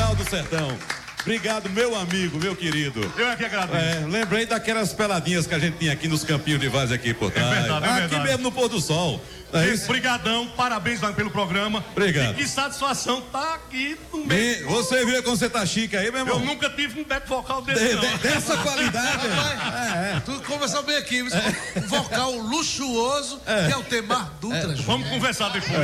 Final do Sertão. Obrigado, meu amigo, meu querido. Eu é que agradeço. Lembrei daquelas peladinhas que a gente tinha aqui nos campinhos de várzea aqui por trás. Verdade, é verdade. Aqui mesmo no pôr do sol. Brigadão, parabéns pelo programa. Obrigado. E que satisfação tá aqui no meio. Você viu como você tá chique aí, meu irmão? Eu nunca tive um back vocal desse não. Dessa qualidade. Tu conversou bem aqui, um vocal luxuoso, que é o Temar Dutra. Vamos conversar depois.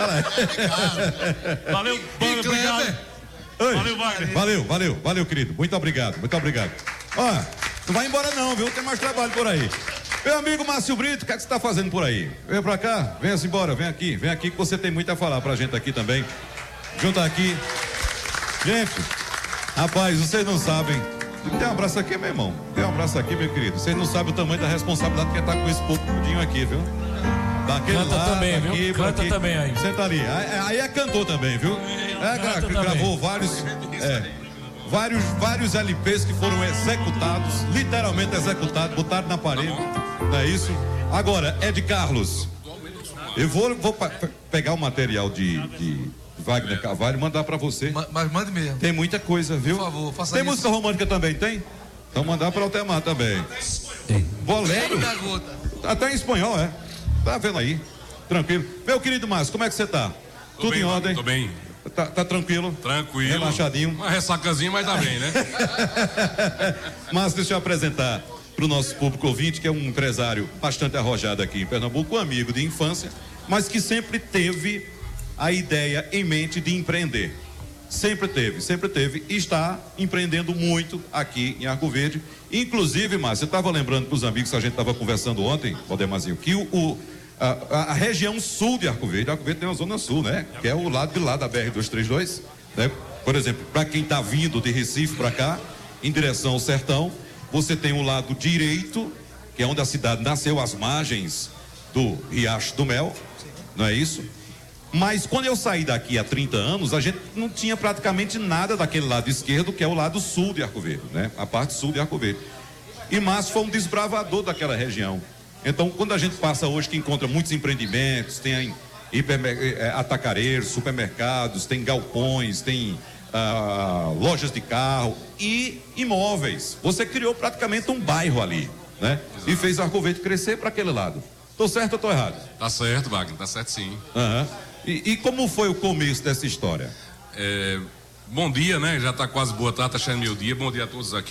Valeu, banda, obrigado. Oi. Valeu, Wagner. Valeu, querido. Muito obrigado. Ó, não vai embora não, viu? Tem mais trabalho por aí. Meu amigo Márcio Brito, o que é que você tá fazendo por aí? Vem pra cá, venha-se embora, vem aqui que você tem muito a falar pra gente aqui também. Junta aqui. Gente, rapaz, vocês não sabem. Tem um abraço aqui, meu irmão. Tem um abraço aqui, meu querido. Vocês não sabem o tamanho da responsabilidade que é estar com esse povo tudinho aqui, viu? Daquele canta lado, também, aqui, viu? Canta aqui. também aí. Senta ali. Aí é cantor também, viu? Gravou vários LPs que foram executados, literalmente executados, botaram na parede. Não é isso? Agora, Ed Carlos, eu vou pegar o material de Wagner Carvalho e mandar pra você. Mas mande mesmo. Tem muita coisa, viu? Por favor, faça Tem isso. música romântica também, tem? Então mandar para o Temar também. Bolero? Até em espanhol, é. Tá vendo aí? Tranquilo. Meu querido Márcio, como é que você tá? Tudo bem, em ordem? Tô bem. Tá tranquilo? Tranquilo. Relaxadinho? Uma ressacazinha, mas tá bem, né? Mas deixa eu apresentar para o nosso público ouvinte, que é um empresário bastante arrojado aqui em Pernambuco, um amigo de infância, mas que sempre teve a ideia em mente de empreender. Sempre teve e está empreendendo muito aqui em Arco Verde. Inclusive, Márcio, eu estava lembrando para os amigos que a gente estava conversando ontem, Valdemarzinho, que a região sul de Arco Verde tem uma zona sul, né? Que é o lado de lá da BR-232, né? Por exemplo, para quem está vindo de Recife para cá, em direção ao sertão, você tem o lado direito, que é onde a cidade nasceu, as margens do Riacho do Mel, não é isso? Mas quando eu saí daqui há 30 anos, a gente não tinha praticamente nada daquele lado esquerdo, que é o lado sul de Arco Verde, né? A parte sul de Arco Verde. E Márcio foi um desbravador daquela região. Então, quando a gente passa hoje, que encontra muitos empreendimentos, tem atacareiros, supermercados, tem galpões, tem lojas de carro e imóveis. Você criou praticamente um bairro ali, né? Exato. E fez Arco Verde crescer para aquele lado. Tô certo ou tô errado? Tá certo, Wagner, tá certo sim. E como foi o começo dessa história? Bom dia, né? Já tá quase boa tarde, tá chegando meio-dia. Bom dia a todos aqui.